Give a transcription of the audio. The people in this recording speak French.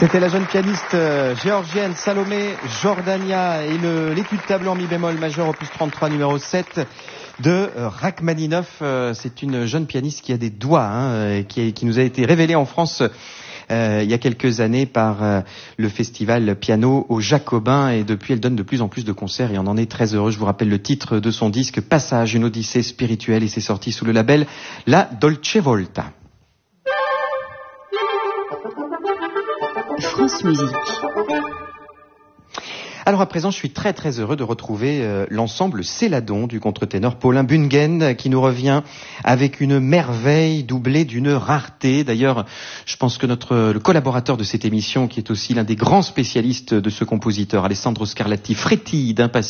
C'était la jeune pianiste géorgienne Salomé Jordania et l'étude tableau en mi bémol majeur opus 33 numéro 7 de Rachmaninoff. C'est une jeune pianiste qui a des doigts, qui nous a été révélée en France il y a quelques années par le festival Piano au Jacobin, et depuis elle donne de plus en plus de concerts et on en est très heureux. Je vous rappelle le titre de son disque Passage, une odyssée spirituelle, et c'est sorti sous le label La Dolce Volta. France Musique. Alors à présent, je suis très très heureux de retrouver l'ensemble Céladon du contre-ténor Paulin Bungen qui nous revient avec une merveille doublée d'une rareté. D'ailleurs, je pense que le collaborateur de cette émission, qui est aussi l'un des grands spécialistes de ce compositeur, Alessandro Scarlatti, frétille d'impatience